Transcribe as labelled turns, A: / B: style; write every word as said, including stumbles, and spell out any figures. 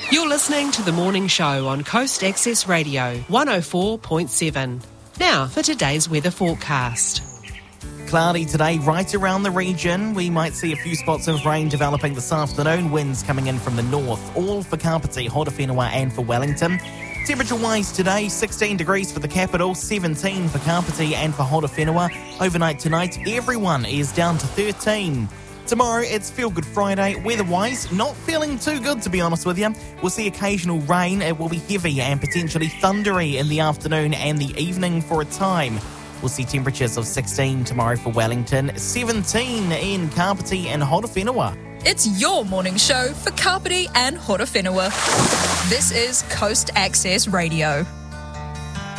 A: You're listening to The Morning Show on Coast Access Radio, one oh four point seven. Now for today's weather forecast.
B: Cloudy today right around the region. We might see a few spots of rain developing this afternoon. Winds coming in from the north, all for Kapiti, Horowhenua and for Wellington. Temperature-wise today, sixteen degrees for the capital, seventeen for Kapiti and for Horowhenua. Overnight tonight, everyone is down to thirteen. Tomorrow, it's Feel Good Friday. Weather-wise, not feeling too good, to be honest with you. We'll see occasional rain. It will be heavy and potentially thundery in the afternoon and the evening for a time. We'll see temperatures of sixteen tomorrow for Wellington, seventeen in Kapiti and Horowhenua.
C: It's your morning show for Kapiti and Horowhenua. This is Coast Access Radio.